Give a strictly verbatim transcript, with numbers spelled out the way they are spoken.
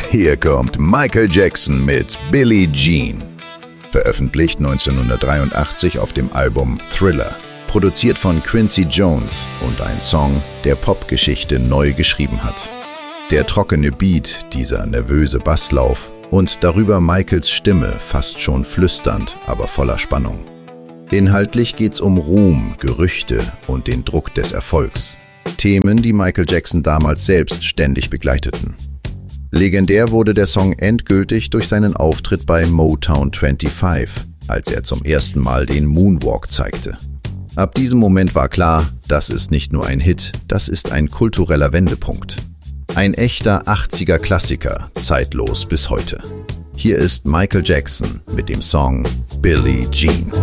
Hier kommt Michael Jackson mit Billie Jean. Veröffentlicht neunzehnhundertdreiundachtzig auf dem Album Thriller. Produziert von Quincy Jones und ein Song, der Popgeschichte neu geschrieben hat. Der trockene Beat, dieser nervöse Basslauf und darüber Michaels Stimme, fast schon flüsternd, aber voller Spannung. Inhaltlich geht's um Ruhm, Gerüchte und den Druck des Erfolgs. Themen, die Michael Jackson damals selbst ständig begleiteten. Legendär wurde der Song endgültig durch seinen Auftritt bei Motown fünfundzwanzig, als er zum ersten Mal den Moonwalk zeigte. Ab diesem Moment war klar, das ist nicht nur ein Hit, das ist ein kultureller Wendepunkt. Ein echter achtziger-Klassiker, zeitlos bis heute. Hier ist Michael Jackson mit dem Song Billie Jean.